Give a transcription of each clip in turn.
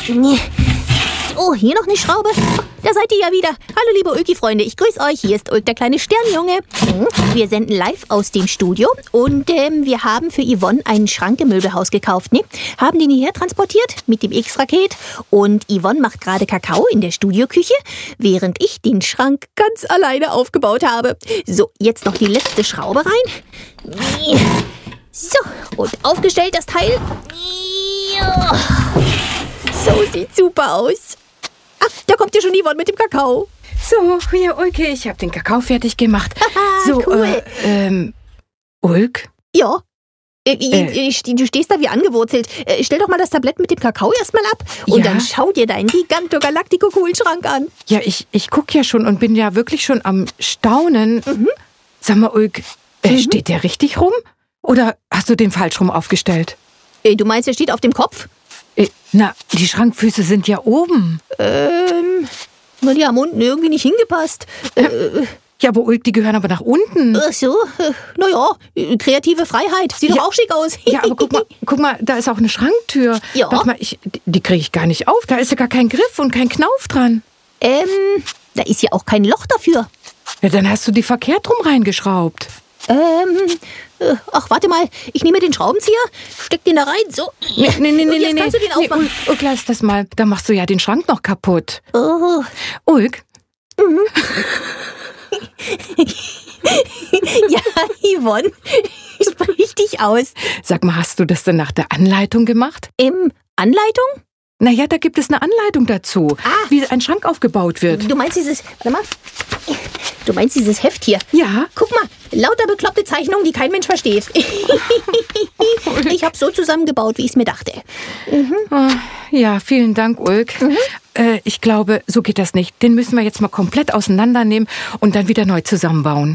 Oh, hier noch eine Schraube. Oh, da seid ihr ja wieder. Hallo, liebe Ulki-Freunde. Ich grüße euch. Hier ist Ulk, der kleine Sternjunge. Wir senden live aus dem Studio. Und wir haben für Yvonne einen Schrank im Möbelhaus gekauft. Ne? Haben den hierher transportiert mit dem X-Raket. Und Yvonne macht gerade Kakao in der Studioküche, während ich den Schrank ganz alleine aufgebaut habe. So, jetzt noch die letzte Schraube rein. So, und aufgestellt das Teil. Ja. So, sieht super aus. Ach, da kommt ja schon Yvonne mit dem Kakao. So, hier, Ulke, ich habe den Kakao fertig gemacht. So, cool. Ulk? Ja. Du stehst da wie angewurzelt. Stell doch mal das Tablett mit dem Kakao erstmal ab und dann schau dir deinen Giganto Galactico Kühlschrank an. Ja, ich guck ja schon und bin ja wirklich schon am Staunen. Sag mal, Ulk, steht der richtig rum? Oder hast du den falsch rum aufgestellt? Du meinst, er steht auf dem Kopf? Na, die Schrankfüße sind ja oben. Na, die haben unten irgendwie nicht hingepasst. Ja, aber Ulk, die gehören aber nach unten. Ach so, naja, kreative Freiheit. Sieht doch auch schick aus. Ja, aber guck mal, da ist auch eine Schranktür. Ja. Warte mal, die kriege ich gar nicht auf. Da ist ja gar kein Griff und kein Knauf dran. Da ist ja auch kein Loch dafür. Ja, dann hast du die verkehrt rum reingeschraubt. Ach, warte mal, ich nehme den Schraubenzieher, steck den da rein, so. Nee. Jetzt kannst du den aufmachen. Ulk, lass das mal. Da machst du ja den Schrank noch kaputt. Oh. Ulk? Ja, Yvonne, sprich dich aus. Sag mal, hast du das denn nach der Anleitung gemacht? Anleitung? Naja, da gibt es eine Anleitung dazu, wie ein Schrank aufgebaut wird. Du meinst dieses, warte mal. Du meinst dieses Heft hier? Ja. Guck mal, lauter bekloppte Zeichnungen, die kein Mensch versteht. Ich habe so zusammengebaut, wie ich es mir dachte. Ja, vielen Dank, Ulk. Ich glaube, so geht das nicht. Den müssen wir jetzt mal komplett auseinandernehmen und dann wieder neu zusammenbauen.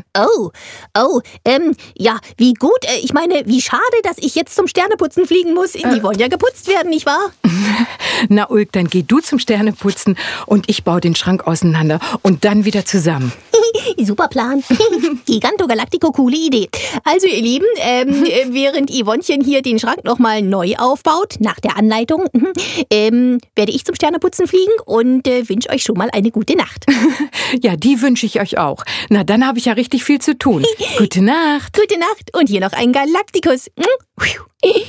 Ja, wie gut. Ich meine, wie schade, dass ich jetzt zum Sterneputzen fliegen muss. Die wollen ja geputzt werden, nicht wahr? Na, Ulk, dann geh du zum Sterneputzen und ich baue den Schrank auseinander und dann wieder zusammen. Super Plan. Giganto Galactico, coole Idee. Also, ihr Lieben, während Yvonnechen hier den Schrank nochmal neu aufbaut, nach der Anleitung, werde ich zum Sterneputzen fliegen und wünsche euch schon mal eine gute Nacht. Ja, die wünsche ich euch auch. Na, dann habe ich ja richtig viel zu tun. Gute Nacht. Gute Nacht und hier noch ein Galacticus.